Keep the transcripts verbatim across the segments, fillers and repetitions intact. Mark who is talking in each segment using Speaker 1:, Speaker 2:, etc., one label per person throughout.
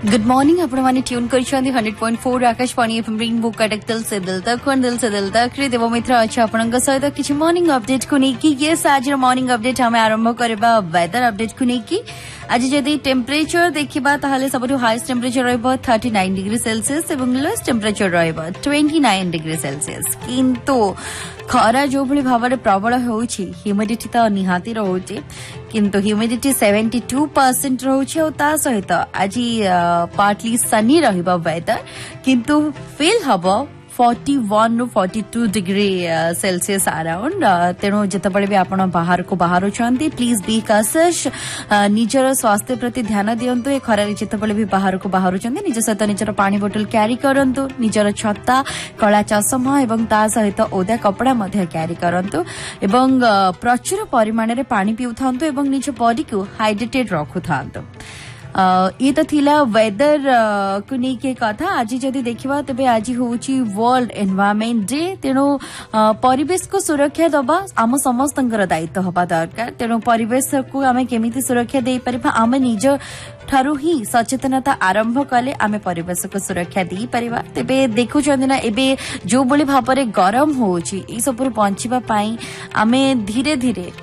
Speaker 1: Good morning आपण माने tune करिछंदी hundred point four Akashvani FM rainbow Cuttack दिल से दिल तक कोन दिल से दिल तक रे देव मित्र अच्छा आपनक सहित किछि मॉर्निंग अपडेट को नै कि यस आज मॉर्निंग अपडेट हमें आरंभ करबा वेदर अपडेट को नै कि आज जदि टेम्परेचर देखिबा ताहाले सबटु हाईएस्ट टेम्परेचर रहबो थर्टी नाइन डिग्री सेल्सियस एवं लोएस्ट टेम्परेचर रहबो ट्वेंटी नाइन डिग्री सेल्सियस किंतु खरा जो भली भाव प्रबल होउछि ह्यूमिडिटी तो निहाती रहउछि किंतु ह्यूमिडिटी सेवेंटी टू परसेंट रहउछि और ता सहित आज पार्टली सनी रहबो वेदर किंतु फील हबो फोर्टी वन रु forty two degree Celsius around तेणु जितेबाला भी आपण बाहर को बाहर प्लीज बी कॉशियस निजर स्वास्थ्य प्रति ध्यान दियंतु ए खरारे जितेबाला भी बाहर को बाहर निज सहित निजर पानी बोतल क्यारी करंतु निजर छता कला चश्मा एवं ता सहित ओदा कपड़ा मध्य क्यारी करंतु एवं प्रचुर परिमाण रे पानी पिउथांतु एवं निज बॉडी को हाइड्रेटेड रखुथांतु ये तो थिला वेदर को नहीं के कथा आज जदि देखिबा तबे आज होउची वर्ल्ड एनवायरनमेंट डे तेणु परिवेश को सुरक्षा दबा आम समस्तंकर दायित्व हबा दरकार तेणु परिवेश को आमे केमिति सुरक्षा देई परिबा आमे निज ठारू ही सचेतनता आरंभ कले आमे परिवेश को सुरक्षा देई परिबा तबे देखु चंदिना एबे जो बोली भापरे गरम होउची ई सब पहुंचीबा पाई आमे धीरे धीरे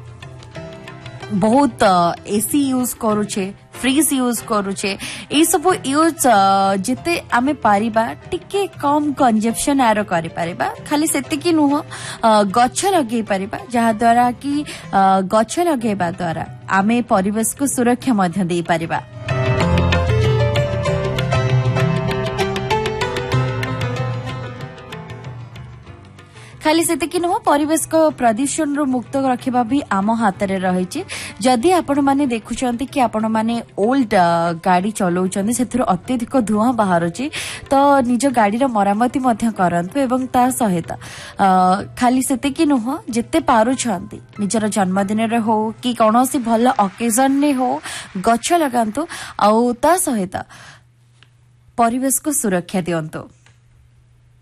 Speaker 1: बहुत एसी यूज करूछे फ्रीज यूज करूचे ए सब यूज जिते आमे पारिबा टिके कम कंजप्शन आरो करि पारिबा खाली सेति कि नुह गछ लगे पारिबा जहा द्वारा कि गछ लगेबा द्वारा आमे परिवेश को सुरक्षा मध्य दे पारिबा खाली सेतिकी नुह परिवेश को प्रदूषण रो मुक्त रखिबा भी आम हाथ रे रहिछि जदि आपण माने देखुचंती कि आपण माने ओल्ड गाड़ी चलाउचंती सेथुर अत्यधिक धुआं बाहरुछि तो निज गाड़ी रो मरामती मध्य करंतु एवं ता सहित खाली सेतिकी नुह जेते पारुछंती निजर जन्मदिन रे हो कि कोनोसी भल ओकेजन ने हो गछ लगांतु आ ता सहित परिवेश को सुरक्षा दियंतु।